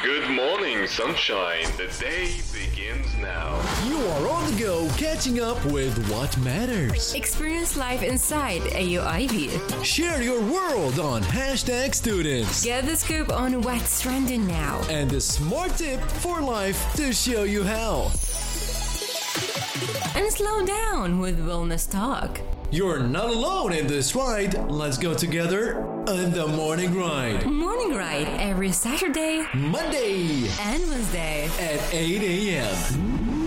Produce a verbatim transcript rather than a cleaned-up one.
Good morning, sunshine. The day begins now. You are on the go, catching up with what matters. Experience life inside A U I V. Share your world on hashtag students. Get the scoop on what's trending now. And a smart tip for life to show you how. And slow down with Wellness Talk. You're not alone in this ride. Let's go together on the Morning Ride. Morning Ride every Saturday, Monday and Wednesday at eight a.m.